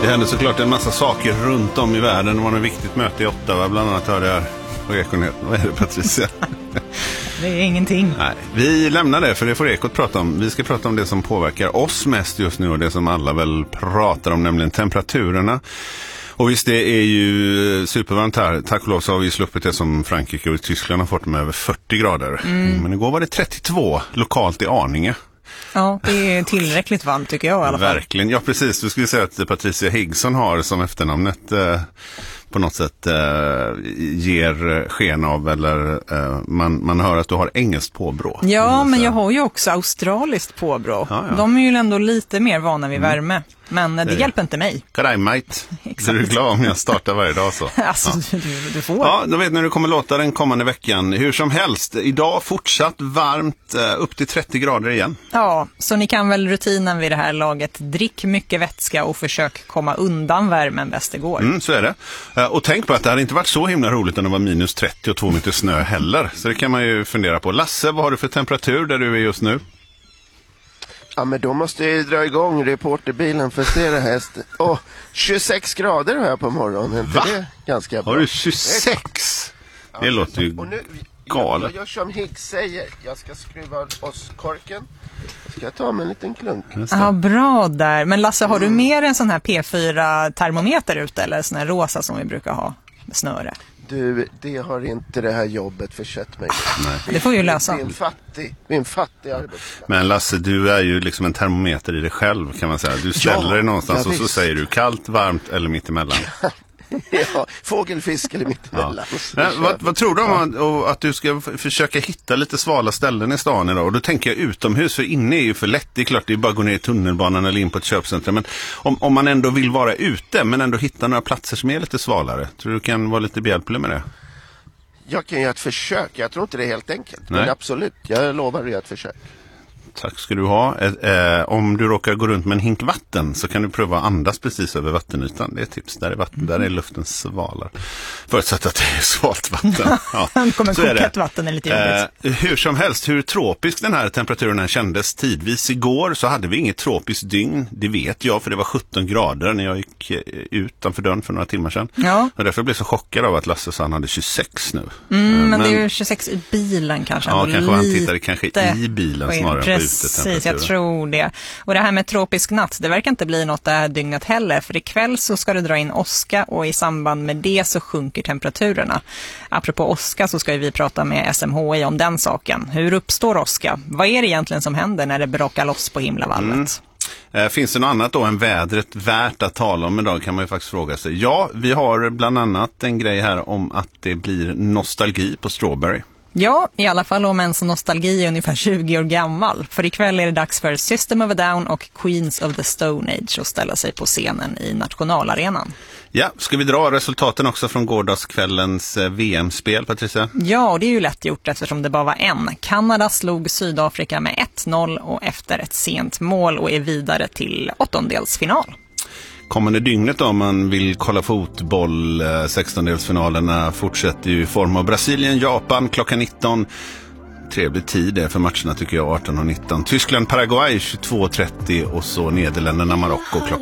Det hände såklart en massa saker runt om i världen. Det var ett viktigt möte i Ottawa. Bland annat hörde jag på Ekonet. Vad är det, Patricia? Det är ingenting. Nej, vi lämnar det, för det får Ekot prata om. Vi ska prata om det som påverkar oss mest just nu och det som alla väl pratar om, nämligen temperaturerna. Och visst, det är ju supervarmt här. Tack och lov så har vi sluppit det som Frankrike och Tyskland har fått med över 40 grader. Men igår var det 32 lokalt i Arninge. Ja, det är tillräckligt varmt tycker jag i alla fall. Verkligen, ja precis. Du skulle säga att Patricia Higson har som efternamnet på något sätt ger sken av, eller man hör att du har engelskt påbrå. Ja, men jag har ju också australiskt påbrå. Ja. De är ju ändå lite mer vana vid värme. Men det hjälper inte mig. G'day mate. Exakt. Är du glad om jag startar varje dag så? Alltså, ja. du får. Ja, då vet ni hur det kommer låta den kommande veckan. Hur som helst, idag fortsatt varmt, upp till 30 grader igen. Ja, så ni kan väl rutinen vid det här laget. Drick mycket vätska och försök komma undan värmen bäst det går. Så är det. Och tänk på att det hade inte varit så himla roligt när det var minus 30 och 2 meter snö heller. Så det kan man ju fundera på. Lasse, vad har du för temperatur där du är just nu? Ja, men då måste jag dra igång reporterbilen för flera häst. 26 grader har jag på morgonen. Inte det ganska bra? Har du 26? Det låter ju galet. Jag gör som Higgs säger. Jag ska skruva oss korken. Ska jag ta med en liten klunk? Ja, bra där. Men Lasse, har du mer en sån här P4-termometer ute eller sån här rosa som vi brukar ha med snöre? Du, det har inte det här jobbet försett mig. Nej. Det får vi ju lösa. Vi är en fattig arbetsplats. Men Lasse, du är ju liksom en termometer i dig själv kan man säga. Du ställer dig någonstans och så säger du kallt, varmt eller mittemellan. Ja, fågelfisk eller mittemellan. Ja. Vad tror du om att du ska försöka hitta lite svala ställen i stan idag? Och då tänker jag utomhus, för inne är ju för lätt. Det är klart, det är bara att gå ner i tunnelbanan eller in på ett köpcentrum. Men om man ändå vill vara ute men ändå hitta några platser som är lite svalare, tror du kan vara lite behjälplig med det? Jag kan göra ett försök. Jag tror inte det är helt enkelt. Nej. Men absolut, jag lovar att göra ett försök. Tack ska du ha. Om du råkar gå runt med en hink vatten så kan du pröva att andas precis över vattenytan. Det är ett tips. Där är luften svalare. Förutsatt att det är svalt vatten. Ja, kommer kokat vatten är lite jobbigt. Hur som helst, hur tropisk den här temperaturen kändes tidvis. Igår så hade vi inget tropiskt dygn. Det vet jag, för det var 17 grader när jag gick utanför dörren för några timmar sedan. Ja. Och därför blev jag så chockad av att Lasse sa han hade 26 nu. Men det är ju 26 i bilen kanske. Ja, kanske han tittade kanske i bilen snarare. Precis, jag tror det. Och det här med tropisk natt, det verkar inte bli något det här dygnet heller. För ikväll så ska det dra in åska och i samband med det så sjunker temperaturerna. Apropå åska så ska vi prata med SMHI om den saken. Hur uppstår åska? Vad är det egentligen som händer när det brakar loss på himlavalvet? Finns det något annat då än vädret värt att tala om idag, kan man ju faktiskt fråga sig. Ja, vi har bland annat en grej här om att det blir nostalgi på Strawberry. Ja, i alla fall om ens nostalgi är ungefär 20 år gammal. För ikväll är det dags för System of a Down och Queens of the Stone Age att ställa sig på scenen i nationalarenan. Ja, ska vi dra resultaten också från gårdagskvällens VM-spel, Patricia? Ja, och det är ju lätt gjort eftersom det bara var en. Kanada slog Sydafrika med 1-0 och efter ett sent mål och är vidare till åttondelsfinal. Kommande dygnet om man vill kolla fotboll, 16-delsfinalerna fortsätter ju i form av Brasilien, Japan klockan 19. Trevlig tid är för matcherna tycker jag, 18 och 19. Tyskland, Paraguay 22.30 och så Nederländerna, Marocko klockan